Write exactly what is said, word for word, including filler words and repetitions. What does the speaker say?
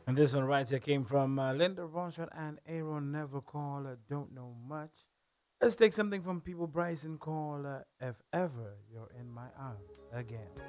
And this one right here came from uh, Linda Ronstadt and Aaron Never Call, uh, Don't Know Much. Let's take something from people Bryson call uh, If Ever You're in My Arms Again.